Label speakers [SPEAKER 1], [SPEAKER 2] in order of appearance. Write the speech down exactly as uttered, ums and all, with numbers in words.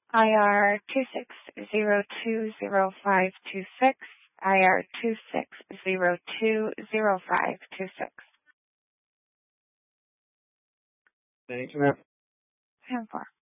[SPEAKER 1] I R two six zero two zero five two six, I R two six zero two zero five two six.
[SPEAKER 2] Thank you, ma'am.
[SPEAKER 1] ten four.